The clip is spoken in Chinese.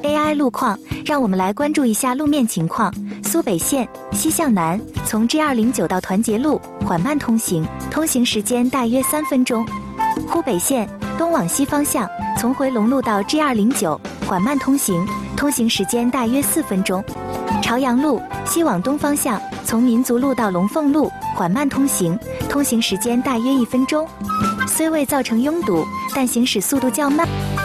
AI 路况，让我们来关注一下路面情况。苏北线西向南，从 G209 到团结路缓慢通行，通行时间大约3分钟。湖北线东往西方向，从回龙路到 G209 缓慢通行，通行时间大约4分钟。朝阳路西往东方向，从民族路到龙凤路缓慢通行，通行时间大约1分钟。虽未造成拥堵，但行驶速度较慢。